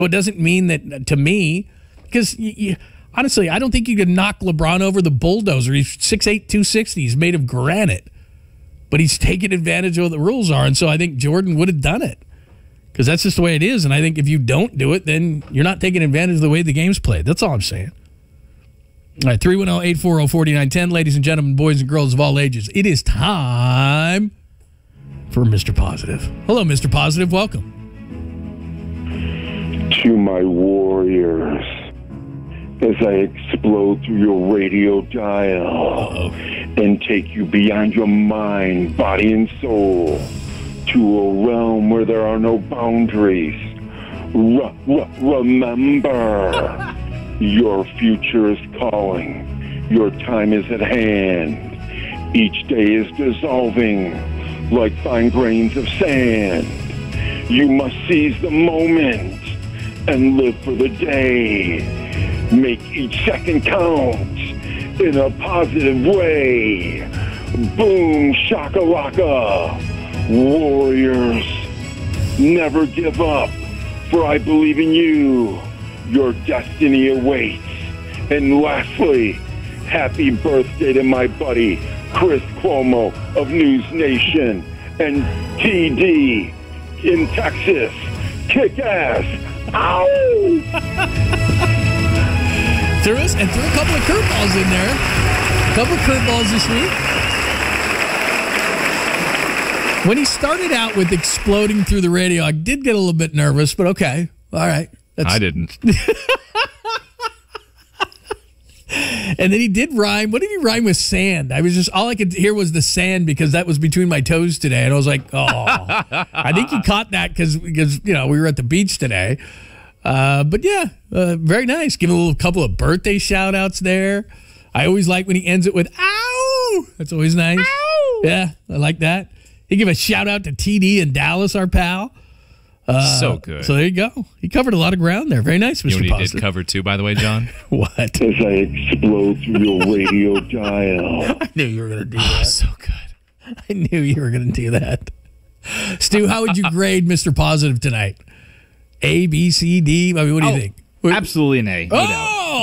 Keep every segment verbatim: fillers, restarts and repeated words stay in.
Well, it doesn't mean that to me, because you, you, honestly, I don't think you could knock LeBron over the bulldozer. He's six eight, two sixty. He's made of granite. But he's taken advantage of what the rules are, and so I think Jordan would have done it. Because that's just the way it is, and I think if you don't do it, then you're not taking advantage of the way the game's played. That's all I'm saying. All right, three one zero, eight four zero, four nine one zero. Ladies and gentlemen, boys and girls of all ages, it is time for Mister Positive. Hello, Mister Positive. Welcome. To my warriors, as I explode through your radio dial Uh-oh. and take you beyond your mind, body, and soul to a realm where there are no boundaries. R- r- remember, your future is calling. Your time is at hand. Each day is dissolving like fine grains of sand. You must seize the moment and live for the day. Make each second count in a positive way. Boom, shakalaka. Warriors, never give up, for I believe in you. Your destiny awaits. And lastly, happy birthday to my buddy, Chris Cuomo of News Nation and T D in Texas. Kick ass. Ow! Threw us and threw a couple of curveballs in there. A couple of curveballs this week. When he started out with exploding through the radio, I did get a little bit nervous, but okay. All right. That's... I didn't. And then he did rhyme. What did he rhyme with sand? I was just, all I could hear was the sand because that was between my toes today. And I was like, oh, I think he caught that because, because you know, we were at the beach today. Uh, but yeah, uh, very nice. Give him a little couple of birthday shout outs there. I always like when he ends it with, ow. That's always nice. Ow. Yeah, I like that. He give a shout out to T D in Dallas, our pal. Uh, so good. So there you go. He covered a lot of ground there. Very nice, Mister You know what he Positive. did cover too, by the way, John? What? As I explode through your radio dial. I knew you were going to do Oh, that. so good. I knew you were going to do that. Stu, how would you grade Mister Positive tonight? A, B, C, D? I mean, what do you Oh, think? Absolutely an A, no doubt.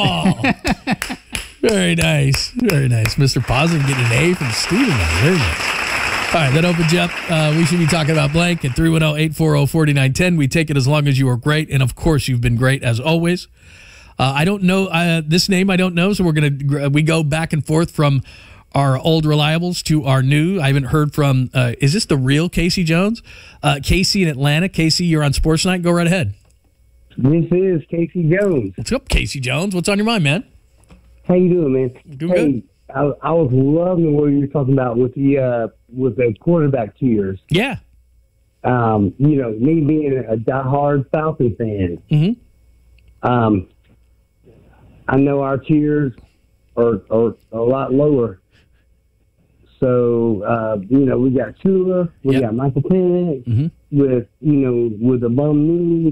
Oh! Very nice. Very nice. Mister Positive getting an A from Stu tonight. Very nice. All right, that opens you up. Uh, we should be talking about blank at three one zero, eight four zero, four nine one zero. We take it as long as you are great. And, of course, you've been great as always. Uh, I don't know. Uh, this name I don't know, so we're going to we go back and forth from our old reliables to our new. I haven't heard from, uh, is this the real Casey Jones? Uh, Casey in Atlanta. Casey, you're on Sports Night. Go right ahead. This is Casey Jones. What's up, Casey Jones? What's on your mind, man? How you doing, man? Doing hey, good. I, I was loving what you were talking about with the uh, with the quarterback cheers. Yeah. Um, you know, me being a diehard Falcon fan, Mm-hmm. um, I know our cheers are, are a lot lower. So, uh, you know, we got Tua, we Yep. got Michael Penix Mm-hmm. with, you know, with the bum knee.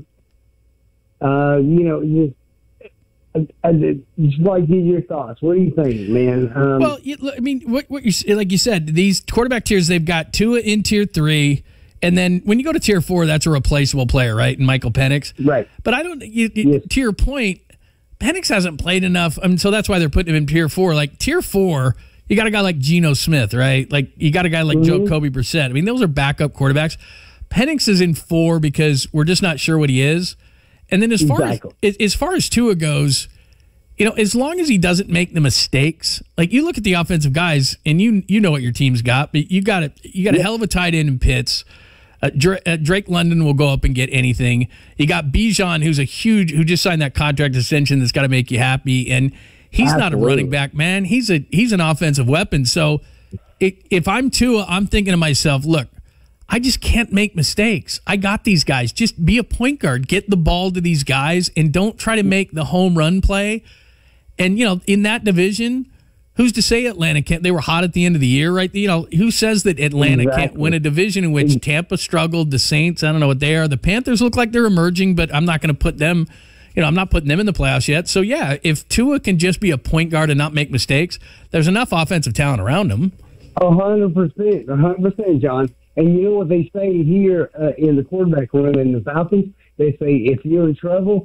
Uh, you know, just, I, I, just like to get your thoughts. What do you think, man? Um, Well, you, I mean, what, what you like you said, these quarterback tiers, they've got Tua in tier three, and then when you go to tier four, that's a replaceable player, right? And Michael Penix, right. But I don't. You, you, Yes. To your point, Penix hasn't played enough. I mean, so that's why they're putting him in tier four. Like tier four, you got a guy like Geno Smith, right? Like you got a guy like Mm-hmm. Jacoby Brissett. I mean, those are backup quarterbacks. Penix is in four because we're just not sure what he is. And then as far Exactly. as as far as Tua goes, you know, as long as he doesn't make the mistakes, like you look at the offensive guys, and you you know what your team's got, but you got a you got a Yeah. hell of a tight end in Pitts. Uh, Dra- uh, Drake London will go up and get anything. You got Bijan, who's a huge, who just signed that contract extension that's got to make you happy, and he's not a Absolutely. running back, man. He's a he's an offensive weapon. So it, if I'm Tua, I'm thinking to myself, look, I just can't make mistakes. I got these guys. Just be a point guard. Get the ball to these guys, and don't try to make the home run play. And, you know, in that division, who's to say Atlanta can't? They were hot at the end of the year, right? You know, who says that Atlanta can't Exactly. win a division in which Tampa struggled, the Saints, I don't know what they are. The Panthers look like they're emerging, but I'm not going to put them, you know, I'm not putting them in the playoffs yet. So, yeah, if Tua can just be a point guard and not make mistakes, there's enough offensive talent around him. A hundred percent, a hundred percent, John. And you know what they say here uh, in the quarterback room in the Falcons? They say if you're in trouble,